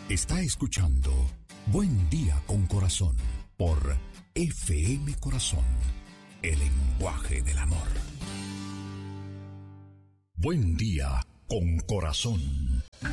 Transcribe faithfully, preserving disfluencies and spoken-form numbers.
Está escuchando Buen Día con Corazón por F M Corazón, el lenguaje del amor. Buen Día con Corazón.